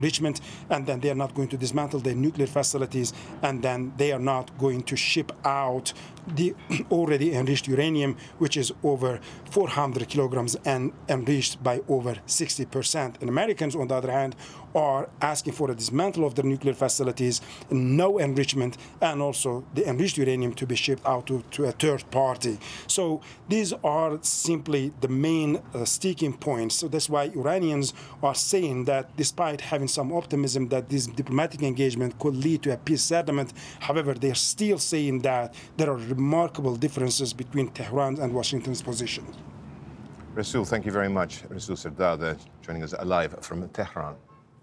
enrichment, and then they are not going to dismantle their nuclear facilities, and then they are not going to ship out the already enriched uranium, which is over 400 kilograms and enriched by over 60%. And Americans, on the other hand, are asking for a dismantle of their nuclear facilities, no enrichment, and also the enriched uranium to be shipped out to a third party. So these are simply the main sticking points. So that's why Iranians are saying that despite having some optimism that this diplomatic engagement could lead to a peace settlement, however, they're still saying that there are remarkable differences between Tehran and Washington's position. Rasool, thank you very much. Rasool Sardar joining us live from Tehran.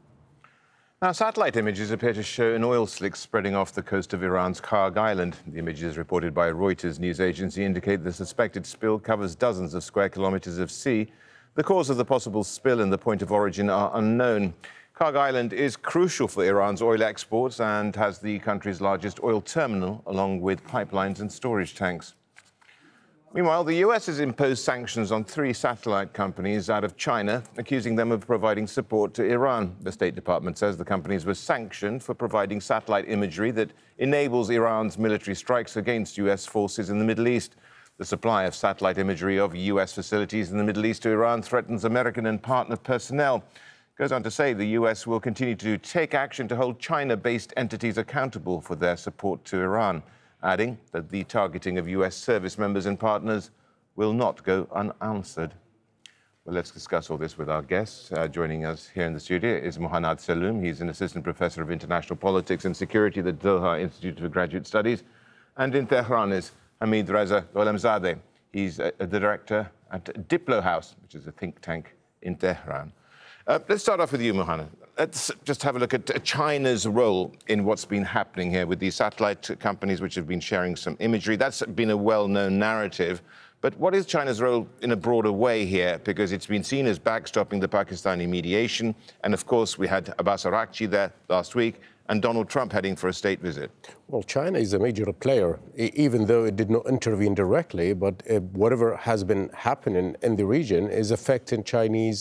Now, satellite images appear to show an oil slick spreading off the coast of Iran's Karg Island. The images reported by Reuters news agency indicate the suspected spill covers dozens of square kilometers of sea. The cause of the possible spill and the point of origin are unknown. Karg Island is crucial for Iran's oil exports and has the country's largest oil terminal, along with pipelines and storage tanks. Meanwhile, the US has imposed sanctions on 3 satellite companies out of China, accusing them of providing support to Iran. The State Department says the companies were sanctioned for providing satellite imagery that enables Iran's military strikes against US forces in the Middle East. The supply of satellite imagery of US facilities in the Middle East to Iran threatens American and partner personnel. Goes on to say the US will continue to take action to hold China-based entities accountable for their support to Iran, adding that the targeting of US service members and partners will not go unanswered. Well, let's discuss all this with our guests. Joining us here in the studio is Muhannad Saloom. He's an assistant professor of international politics and security at the Doha Institute for Graduate Studies. And in Tehran is Hamid Reza Gholamzadeh. He's the director at Diplo House, which is a think tank in Tehran. Let's start off with you, Muhannad. Let's just have a look at China's role in what's been happening here with these satellite companies which have been sharing some imagery. That's been a well-known narrative. But what is China's role in a broader way here? Because it's been seen as backstopping the Pakistani mediation. And of course, we had Abbas Araghchi there last week and Donald Trump heading for a state visit. Well, China is a major player, even though it did not intervene directly. But whatever has been happening in the region is affecting Chinese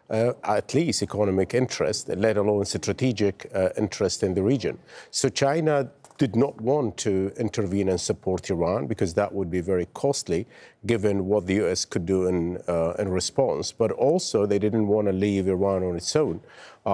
at least economic interest, let alone strategic interest in the region. So China did not want to intervene and support Iran because that would be very costly, given what the U.S. could do in response. But also, they didn't want to leave Iran on its own,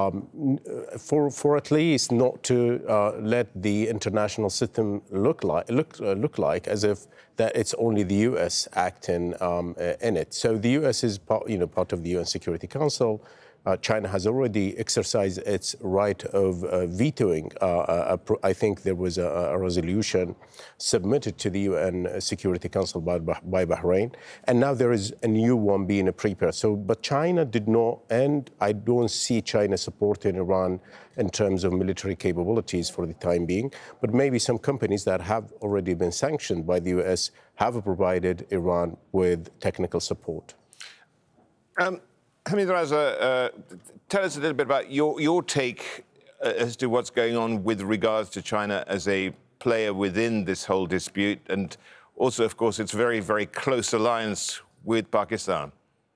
for at least not to let the international system look like as if that it's only the U.S. acting in it. So the U.S. is part of the UN Security Council. China has already exercised its right of vetoing. I think there was a resolution submitted to the UN Security Council by Bahrain, and now there is a new one being prepared. So, but China did not, and I don't see China supporting Iran in terms of military capabilities for the time being, but maybe some companies that have already been sanctioned by the US have provided Iran with technical support. Hamid Reza, tell us a little bit about your take as to what's going on with regards to China as a player within this whole dispute, and also, of course, its very, very close alliance with Pakistan.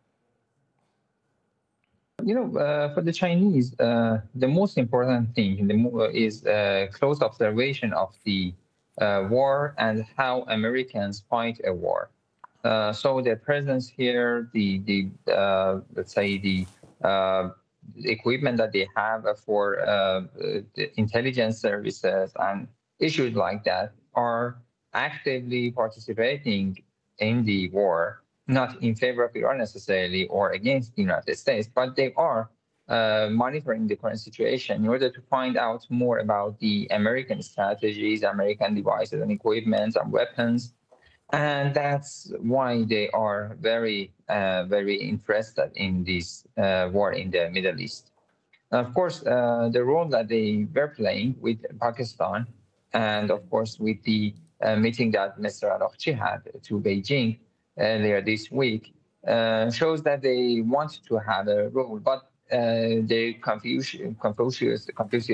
You know, for the Chinese, the most important thing is close observation of the war and how Americans fight a war. So their presence here, let's say the equipment that they have for the intelligence services and issues like that are actively participating in the war, not in favor of Iran necessarily or against the United States, but they are monitoring the current situation in order to find out more about the American strategies, American devices and equipment and weapons. And that's why they are very, very interested in this war in the Middle East. Of course, the role that they were playing with Pakistan, and of course with the meeting that Mr. Araghchi had to Beijing earlier this week, shows that they want to have a role, but the Confucius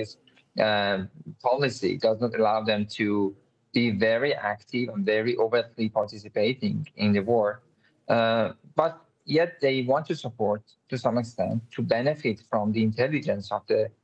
policy does not allow them to be very active and very overtly participating in the war. But yet they want to support, to some extent, to benefit from the intelligence of the